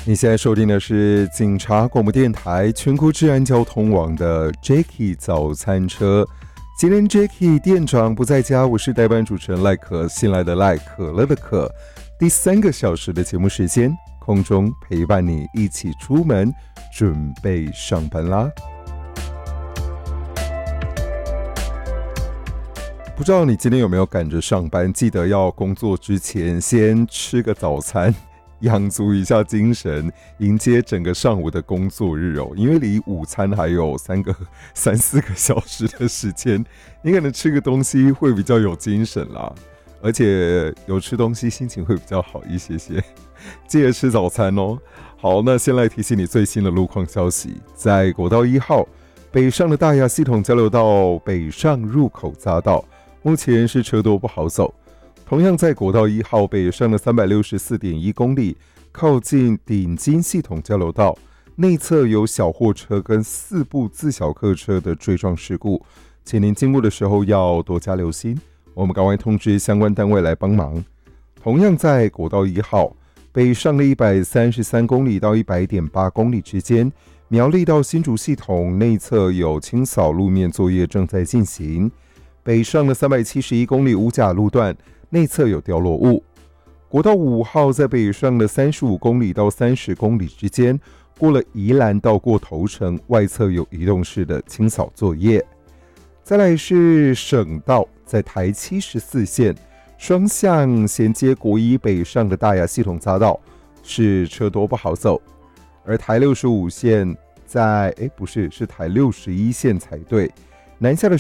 你现在收听的是警察广播电台全国治安交通网的 Jacky 早餐车。今天 Jacky 店长不在家，我是代班主持人赖可，新来的赖，可乐的可。第3个小时的节目时间，空中陪伴你一起出门，准备上班啦。不知道你今天有没有赶着上班？记得要工作之前先吃个早餐，养足一下精神，迎接整个上午的工作日哦。因为离午餐还有3、4个小时的时间，你可能吃个东西会比较有精神啦，而且有吃东西心情会比较好一些些。记得吃早餐哦。好，那先来提醒你最新的路况消息，在国道1号北上的大雅系统交流道北上入口匝道，目前是车多不好走。同样在国道1号北上的364.1公里，靠近顶金系统交流道内侧有小货车跟4部自小客车的追撞事故，请您经过的时候要多加留心，我们赶快通知相关单位来帮忙。同样在国道1号北上的133公里到100.8公里之间，苗栗到新竹系统内侧有清扫路面作业正在进行。北上的371公里五甲路段内侧有掉落物。国道5号在北上的35公里到30公里之间，过了宜兰到过头城外侧有移动式的清扫作业。再来是省道，在台74线双向衔接国一北上的大雅系统匝道是车多不好走，而台65线是台61线才对。南下的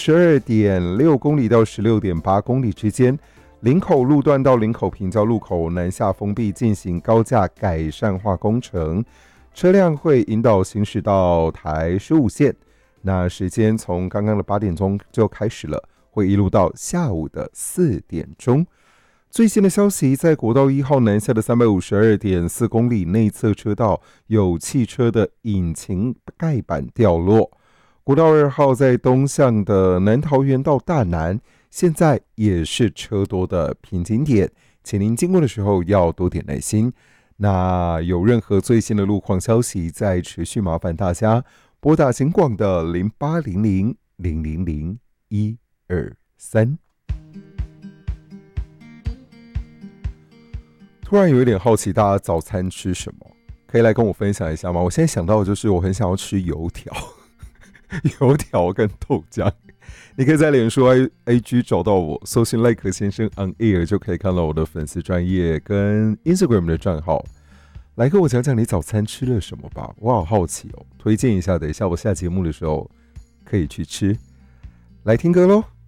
12.6公里到16.8公里之间，林口路段到林口平交路口南下封闭进行高架改善化工程，车辆会引导行驶到台15线。那时间从刚刚的8点钟就开始了，会一路到下午的4点钟。最新的消息，在国道1号南下的352.4公里内侧车道有汽车的引擎盖板掉落。国道2号在东向的南桃园到大南，现在也是车多的瓶颈点，请您经过的时候要多点耐心。那有任何最新的路况消息，再持续麻烦大家拨打警广的0800-000-123。突然有一点好奇，大家早餐吃什么？可以来跟我分享一下吗？我现在想到的就是我很想要吃油条。油条跟豆浆，你可以在脸书 IG 找到我，搜寻赖可先生 on air 就可以看到我的粉丝专页跟 Instagram 的账号。来跟我讲讲你早餐吃了什么吧，我好好奇哦，推荐一下，等一下我下节目的时候可以去吃。来听歌咯。